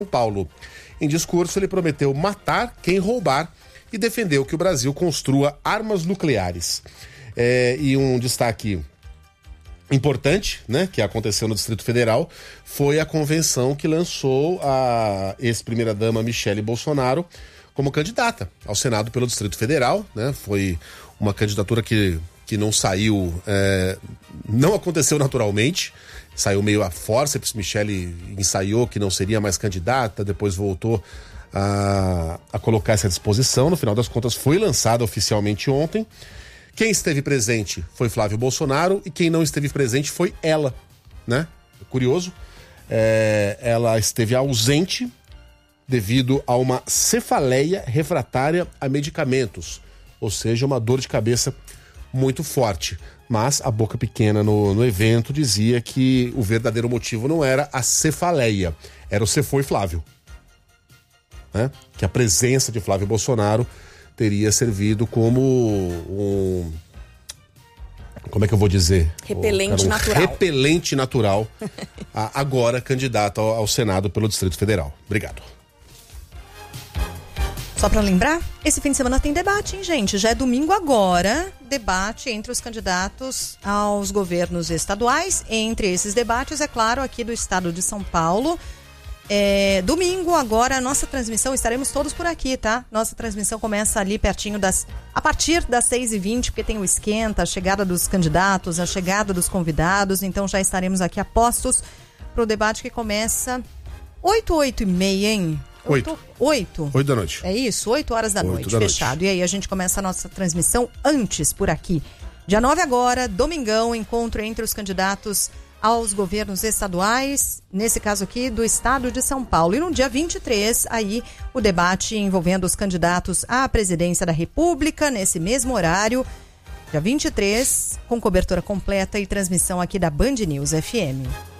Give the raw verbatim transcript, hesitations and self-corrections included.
Paulo. Em discurso, ele prometeu matar quem roubar e defendeu que o Brasil construa armas nucleares. É, e um destaque importante, né, que aconteceu no Distrito Federal, foi a convenção que lançou a ex-primeira-dama Michele Bolsonaro como candidata ao Senado pelo Distrito Federal, né? Foi uma candidatura que, que não saiu, é, não aconteceu naturalmente, saiu meio a forceps. Michele ensaiou que não seria mais candidata, depois voltou a, a colocar essa disposição. No final das contas, foi lançada oficialmente ontem. Quem esteve presente foi Flávio Bolsonaro e quem não esteve presente foi ela, né? Curioso, é, ela esteve ausente devido a uma cefaleia refratária a medicamentos, ou seja, uma dor de cabeça muito forte. Mas a boca pequena no, no evento dizia que o verdadeiro motivo não era a cefaleia, era o "cê foi, Flávio", né? Que a presença de Flávio Bolsonaro teria servido como um... Como é que eu vou dizer? Repelente um natural. Repelente natural, a, agora candidato ao, ao Senado pelo Distrito Federal. Obrigado. Só para lembrar, esse fim de semana tem debate, hein, gente? Já é domingo agora, debate entre os candidatos aos governos estaduais. Entre esses debates, é claro, aqui do estado de São Paulo. É, domingo agora, a nossa transmissão, estaremos todos por aqui, tá? Nossa transmissão começa ali pertinho das... a partir das seis e vinte, porque tem o esquenta, a chegada dos candidatos, a chegada dos convidados. Então já estaremos aqui a postos para o debate que começa oito, oito e meia, hein? Oito. Oito? Oito da noite. É isso, oito horas da Oito noite, da fechado. noite. E aí a gente começa a nossa transmissão antes por aqui. Dia nove agora, domingão, encontro entre os candidatos aos governos estaduais, nesse caso aqui do estado de São Paulo. E no dia vinte e três, aí o debate envolvendo os candidatos à presidência da República, nesse mesmo horário, dia vinte e três, com cobertura completa e transmissão aqui da Band News F M.